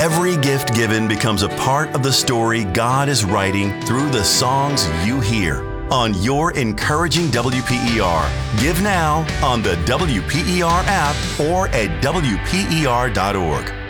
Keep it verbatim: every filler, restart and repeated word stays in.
Every gift given becomes a part of the story God is writing through the songs you hear on your encouraging W P E R. Give now on the W P E R app or at W P E R dot org.